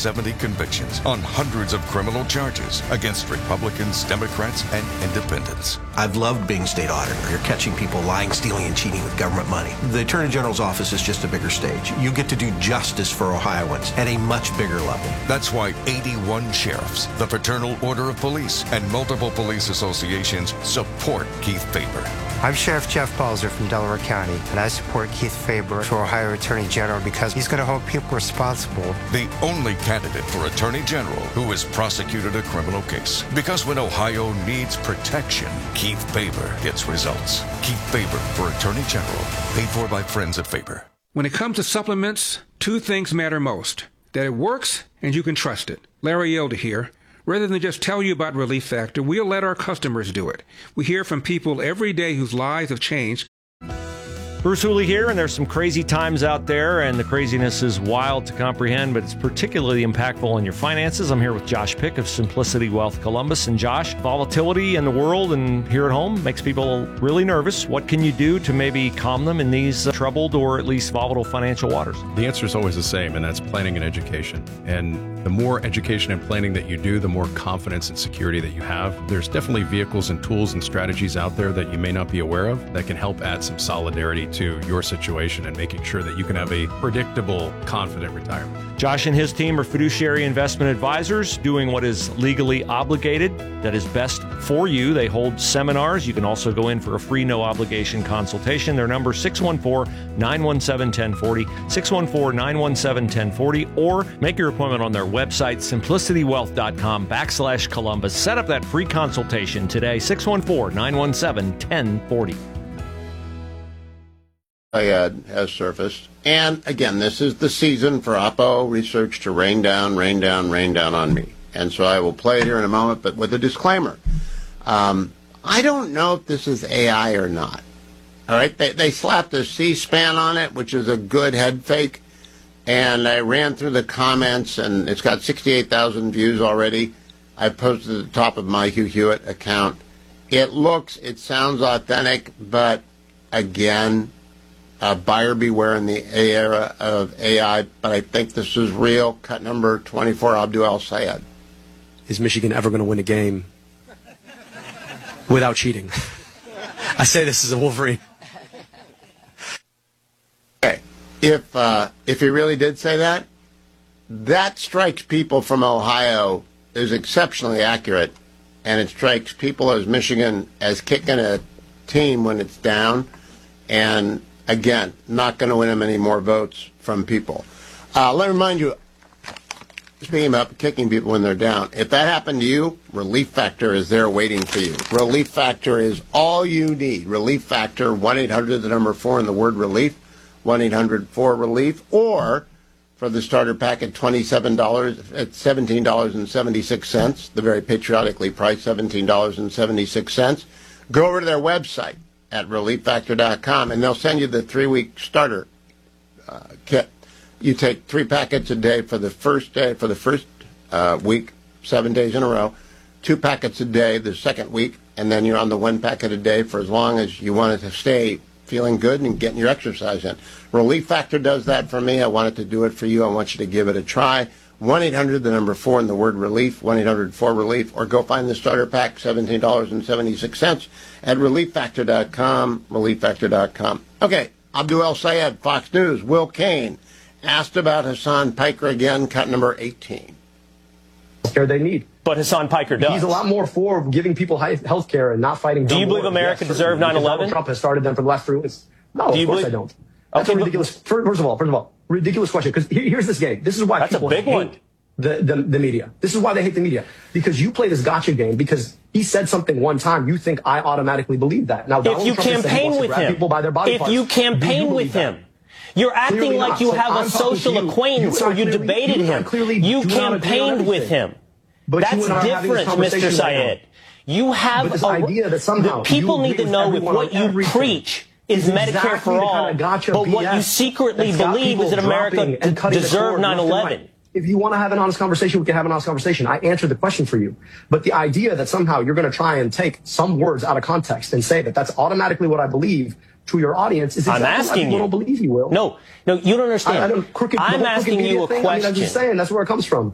170 convictions on hundreds of criminal charges against Republicans, Democrats, and independents. I've loved being state auditor. You're catching people lying, stealing, and cheating with government money. The Attorney General's office is just a bigger stage. You get to do justice for Ohioans at a much bigger level. That's why 81 sheriffs, the Fraternal Order of Police, and multiple police associations support Keith Faber. I'm Sheriff Jeff Balzer from Delaware County, and I support Keith Faber for Ohio Attorney General because he's going to hold people responsible. The only candidate for Attorney General who has prosecuted a criminal case. Because when Ohio needs protection, Keith Faber gets results. Keith Faber for Attorney General, paid for by friends at Faber. When it comes to supplements, two things matter most: that it works and you can trust it. Larry Elder here. Rather than just tell you about Relief Factor, we'll let our customers do it. We hear from people every day whose lives have changed. Bruce Hooley here, and there's some crazy times out there, and the craziness is wild to comprehend, but it's particularly impactful in your finances. I'm here with Josh Pick of Simplicity Wealth Columbus. And Josh, volatility in the world and here at home makes people really nervous. What can you do to maybe calm them in these troubled or at least volatile financial waters? The answer is always the same, and that's planning and education. And the more education and planning that you do, the more confidence and security that you have. There's definitely vehicles and tools and strategies out there that you may not be aware of that can help add some solidarity to your situation and making sure that you can have a predictable, confident retirement. Josh and his team are fiduciary investment advisors doing what is legally obligated, that is best for you. They hold seminars. You can also go in for a free, no-obligation consultation. Their number is 614-917-1040, 614-917-1040, or make your appointment on their website, simplicitywealth.com/Columbus. Set up that free consultation today, 614-917-1040. Has surfaced. And again, this is the season for Oppo research to rain down on me. And so I will play it here in a moment, but with a disclaimer. I don't know if this is AI or not. All right, they slapped a C-SPAN on it, which is a good head fake. And I ran through the comments, and it's got 68,000 views already. I posted at the top of my Hugh Hewitt account. It sounds authentic, but again, buyer beware in the era of AI, but I think this is real. Cut number 24, Abdul El-Sayed. Is Michigan ever going to win a game without cheating? I say this as a Wolverine. Okay, if he really did say that, that strikes people from Ohio as exceptionally accurate, and it strikes people as Michigan as kicking a team when it's down, and again, not going to win them any more votes from people. Let me remind you, speaking about kicking people when they're down, if that happened to you, Relief Factor is there waiting for you. Relief Factor is all you need. Relief Factor, 1-800, the number 4 and the word relief, 1-800-4-RELIEF, or for the starter pack at $27 at $17.76, the very patriotically priced $17.76. Go over to their website at relieffactor.com, and they'll send you the 3-week starter kit. You take 3 packets a day for the first week, 7 days in a row, 2 packets a day the second week, and then you're on the 1 packet a day for as long as you want it to stay feeling good and getting your exercise in. Relief Factor does that for me. I want it to do it for you. I want you to give it a try. 1-800, the number 4 and the word relief, 1-800-4-RELIEF, or go find the starter pack, $17.76 at relieffactor.com, relieffactor.com. Okay, Abdul El-Sayed, Fox News. Will Cain asked about Hassan Piker again, cut number 18. Care they need. But Hassan Piker does. He's a lot more for giving people health care and not fighting. Do you believe America deserved 9/11? Donald Trump has started them for the last 3 weeks. No, of course I don't. That's a ridiculous. First of all, ridiculous question. Because here's this game. This is why people hate the media. This is why they hate the media. Because you play this gotcha game. Because he said something one time, you think I automatically believe that. Now, if you campaign with him, if you campaign with him. You're acting like you have a social acquaintance or you debated him. You campaigned with him. That's different, Mr. Syed. You have this idea that somehow people need to know if what you preach is Medicare for all, but what you secretly believe is that America deserved 9/11. If you want to have an honest conversation, we can have an honest conversation. I answered the question for you. But the idea that somehow you're going to try and take some words out of context and say that that's automatically what I believe to your audience is exactly I'm asking you. I don't believe you will. No, you don't understand. I'm asking you a question. I'm just saying that's where it comes from.